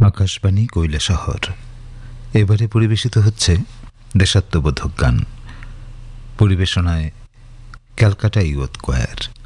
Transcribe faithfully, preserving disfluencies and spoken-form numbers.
আকাশবাণী কৈলাসহর। এবারে পরিবেশিত হচ্ছে দেশাত্মবোধক গান। পরিবেশনায় ক্যালকাটা ইউথ কোয়ার।